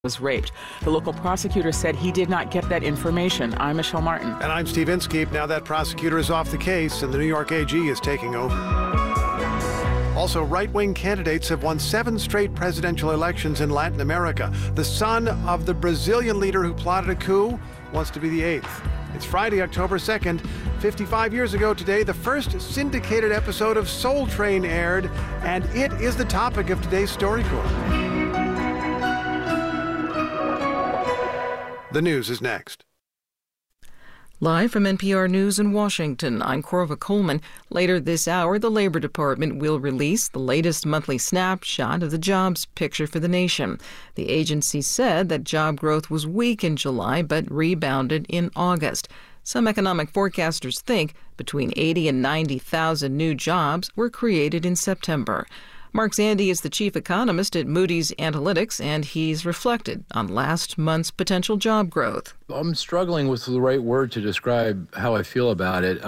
was raped. The local prosecutor said he did not get that information. I'm Michelle Martin. And I'm Steve Inskeep. Now that prosecutor is off the case and the New York AG is taking over. Also, right-wing candidates have won 7 straight presidential elections in Latin America. The son of the Brazilian leader who plotted a coup wants to be the 8th. It's Friday, October 2nd. 55 years ago today, the first syndicated episode of Soul Train aired, and it is the topic of today's StoryCorps. The news is next. Live from NPR News in Washington, I'm Corva Coleman. Later this hour, the Labor Department will release the latest monthly snapshot of the jobs picture for the nation. The agency said that job growth was weak in July, but rebounded in August. Some economic forecasters think between 80 and 90,000 new jobs were created in September. Mark Zandi is the chief economist at Moody's Analytics, and he's reflected on last month's potential job growth. I'm struggling with the right word to describe how I feel about it.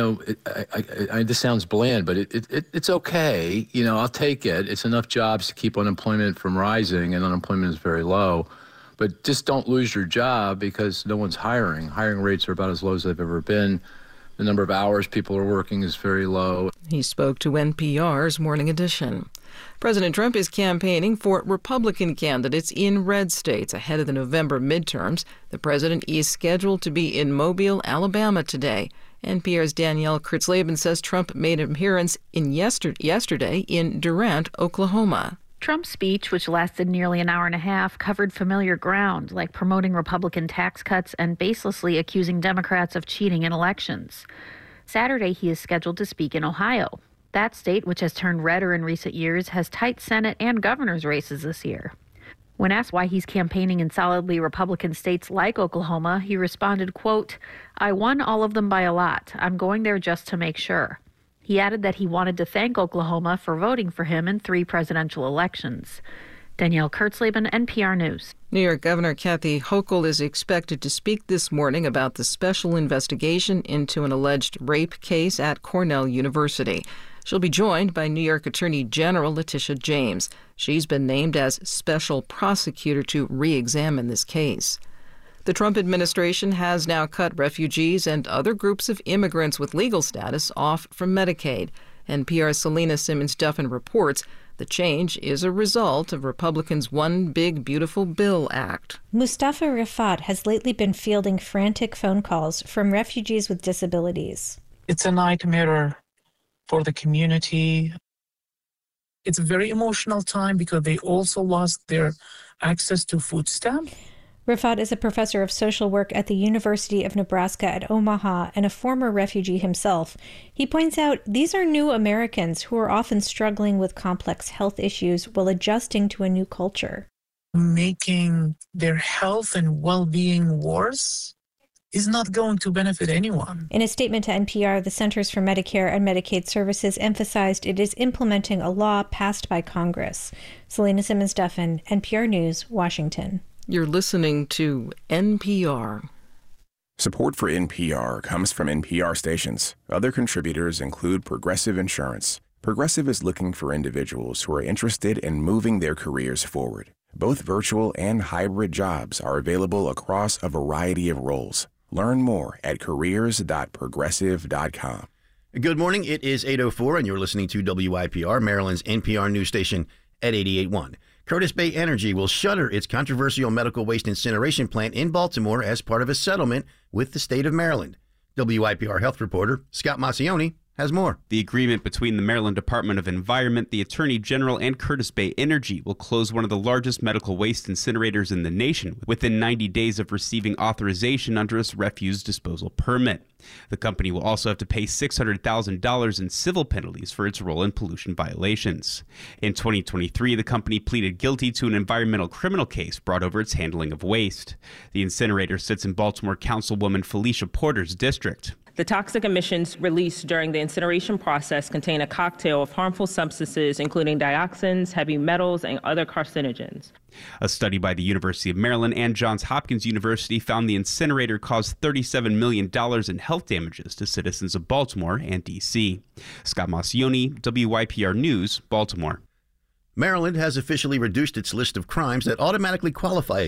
This sounds bland, but it's okay. I'll take it. It's enough jobs to keep unemployment from rising, and unemployment is very low. But just don't lose your job because no one's hiring. Hiring rates are about as low as they've ever been. The number of hours people are working is very low. He spoke to NPR's Morning Edition. President Trump is campaigning for Republican candidates in red states ahead of the November midterms. The president is scheduled to be in Mobile, Alabama today. NPR's Danielle Kurtzleben says Trump made an appearance yesterday in Durant, Oklahoma. Trump's speech, which lasted nearly an hour and a half, covered familiar ground, like promoting Republican tax cuts and baselessly accusing Democrats of cheating in elections. Saturday, he is scheduled to speak in Ohio. That state, which has turned redder in recent years, has tight Senate and governor's races this year. When asked why he's campaigning in solidly Republican states like Oklahoma, he responded, quote, "I won all of them by a lot. I'm going there just to make sure." He added that he wanted to thank Oklahoma for voting for him in 3 presidential elections. Danielle Kurtzleben, NPR News. New York Governor Kathy Hochul is expected to speak this morning about the special investigation into an alleged rape case at Cornell University. She'll be joined by New York Attorney General Letitia James. She's been named as special prosecutor to re-examine this case. The Trump administration has now cut refugees and other groups of immigrants with legal status off from Medicaid. NPR's Selena Simmons-Duffin reports the change is a result of Republicans' One Big Beautiful Bill Act. Mustafa Rifat has lately been fielding frantic phone calls from refugees with disabilities. It's a nightmare for the community. It's a very emotional time because they also lost their access to food stamps. Rifat is a professor of social work at the University of Nebraska at Omaha and a former refugee himself. He points out these are new Americans who are often struggling with complex health issues while adjusting to a new culture. Making their health and well-being worse is not going to benefit anyone. In a statement to NPR, the Centers for Medicare and Medicaid Services emphasized it is implementing a law passed by Congress. Selena Simmons-Duffin, NPR News, Washington. You're listening to NPR. Support for NPR comes from NPR stations. Other contributors include Progressive Insurance. Progressive is looking for individuals who are interested in moving their careers forward. Both virtual and hybrid jobs are available across a variety of roles. Learn more at careers.progressive.com. Good morning. It is 8:04, and you're listening to WIPR, Maryland's NPR news station at 88.1. Curtis Bay Energy will shutter its controversial medical waste incineration plant in Baltimore as part of a settlement with the state of Maryland. WIPR health reporter Scott Massioni has more. The agreement between the Maryland Department of Environment, the Attorney General, and Curtis Bay Energy will close one of the largest medical waste incinerators in the nation within 90 days of receiving authorization under its refuse disposal permit. The company will also have to pay $600,000 in civil penalties for its role in pollution violations. In 2023, the company pleaded guilty to an environmental criminal case brought over its handling of waste. The incinerator sits in Baltimore Councilwoman Felicia Porter's district. The toxic emissions released during the incineration process contain a cocktail of harmful substances, including dioxins, heavy metals, and other carcinogens. A study by the University of Maryland and Johns Hopkins University found the incinerator caused $37 million in health damages to citizens of Baltimore and D.C. Scott Massioni, WIPR News, Baltimore. Maryland has officially reduced its list of crimes that automatically qualify